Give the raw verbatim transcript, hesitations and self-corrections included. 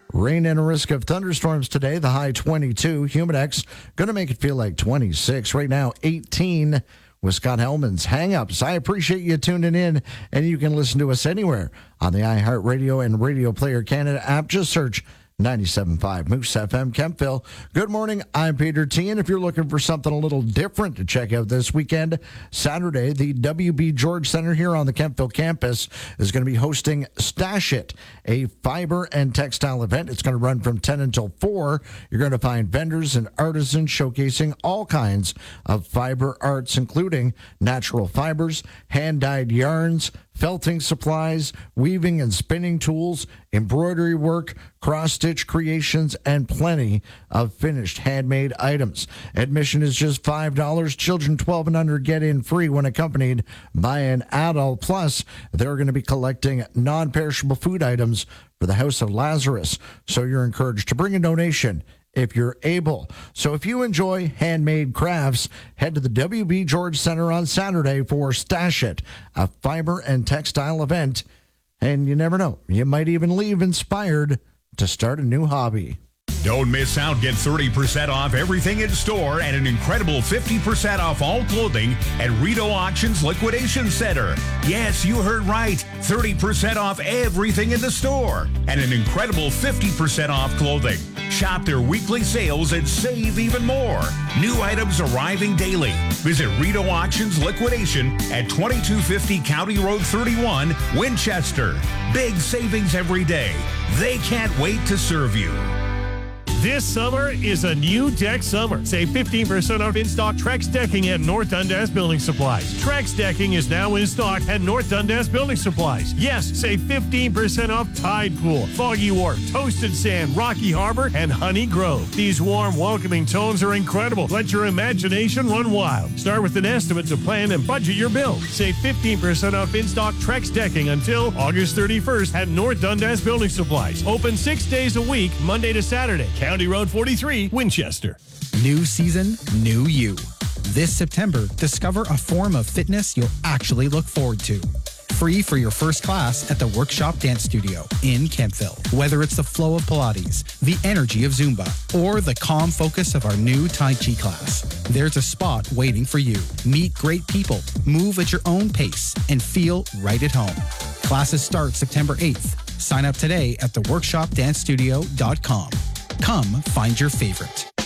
Rain and a risk of thunderstorms today. The high twenty-two. Humidex going to make it feel like twenty-six. Right now, eighteen with Scott Hellman's Hang-Ups. I appreciate you tuning in, and you can listen to us anywhere on the iHeartRadio and Radio Player Canada app. Just search ninety-seven point five Moose F M Kemptville. Good morning. I'm Peter T. And if you're looking for something a little different to check out this weekend, Saturday, the W B George Center here on the Kemptville campus is going to be hosting Stash It, a fiber and textile event. It's going to run from ten until four. You're going to find vendors and artisans showcasing all kinds of fiber arts, including natural fibers, hand-dyed yarns, felting supplies, weaving and spinning tools, embroidery work, cross-stitch creations, and plenty of finished handmade items. Admission is just five dollars. Children twelve and under get in free when accompanied by an adult. Plus, they're going to be collecting non-perishable food items for the House of Lazarus, so you're encouraged to bring a donation if you're able. So if you enjoy handmade crafts, head to the W B George Center on Saturday for Stash It, a fiber and textile event. And you never know, you might even leave inspired to start a new hobby. Don't miss out. Get thirty percent off everything in store and an incredible fifty percent off all clothing at Rideau Auctions Liquidation Center. Yes, you heard right. thirty percent off everything in the store and an incredible fifty percent off clothing. Shop their weekly sales and save even more. New items arriving daily. Visit Rideau Auctions Liquidation at twenty-two fifty County Road thirty-one, Winchester. Big savings every day. They can't wait to serve you. This summer is a new deck summer. Save fifteen percent off in-stock Trex decking at North Dundas Building Supplies. Trex decking is now in stock at North Dundas Building Supplies. Yes, save fifteen percent off Tide Pool, Foggy Wharf, Toasted Sand, Rocky Harbor, and Honey Grove. These warm, welcoming tones are incredible. Let your imagination run wild. Start with an estimate to plan and budget your bill. Save fifteen percent off in-stock Trex decking until August thirty-first at North Dundas Building Supplies. Open six days a week, Monday to Saturday. County Road forty-three, Winchester. New season, new you. This September, discover a form of fitness you'll actually look forward to. Free for your first class at the Workshop Dance Studio in Kemptville. Whether it's the flow of Pilates, the energy of Zumba, or the calm focus of our new Tai Chi class, there's a spot waiting for you. Meet great people, move at your own pace, and feel right at home. Classes start September eighth. Sign up today at the workshop dance studio dot com. Come find your favorite.